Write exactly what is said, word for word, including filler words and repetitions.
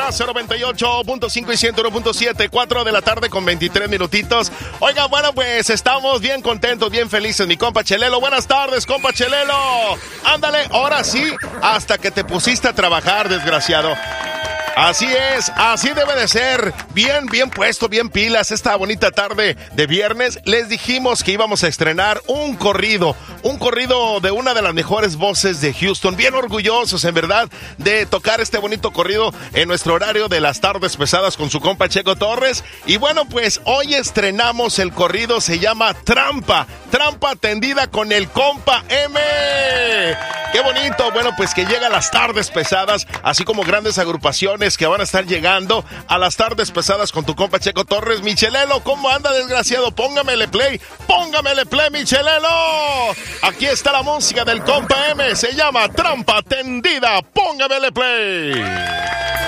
base noventa y ocho punto cinco y ciento uno punto siete, cuatro de la tarde con veintitrés minutitos. Oiga, bueno, pues estamos bien contentos, bien felices, mi compa Chelelo. Buenas tardes, compa Chelelo. Ándale, ahora sí, hasta que te pusiste a trabajar, desgraciado. Así es, así debe de ser. Bien, bien puesto, bien pilas. Esta bonita tarde de viernes les dijimos que íbamos a estrenar un corrido, un corrido de una de las mejores voces de Houston. Bien orgullosos, en verdad, de tocar este bonito corrido en nuestro horario de las tardes pesadas con su compa Checo Torres. Y bueno, pues hoy estrenamos el corrido, se llama Trampa, Trampa Tendida con el compa M. ¡Qué bonito! Bueno, pues que llega a las tardes pesadas, así como grandes agrupaciones que van a estar llegando a las tardes pesadas con tu compa Checo Torres. Michelelo, ¿cómo anda, desgraciado? Póngamele play, póngamele play, Michelelo. Aquí está la música del compa M, se llama Trampa Tendida. Póngamele play.